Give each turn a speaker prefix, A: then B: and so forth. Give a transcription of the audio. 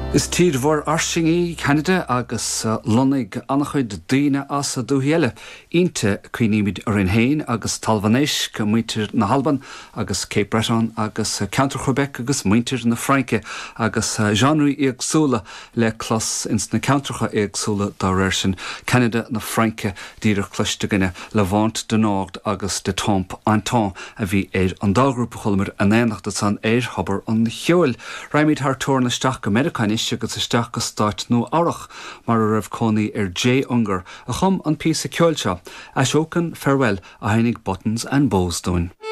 A: Is tír bhór arsingí Canada agus lonig annachchuid daoine as a dúhéile. Ínte cuiníimiid ar in héin agus talvanéis go muintir na Halban agus Cape Breton agus Counter Quebec agus muintir na Franke agus genre éagsúla le clas ins na Countercha éagsúla dá réir sin Canada na Franke díidir cluiste gine le bhaint de nácht agus de tomp antán a bhí an dágrúpa chulmar an éanacht de san habar an cheol. Raimid haar tór na steach go Americanis agus isteach go start nó árach mar a raibh cónaí J. Unger a chum an pí a ceolse a seocan farewell a hainnig buttons and bows doin.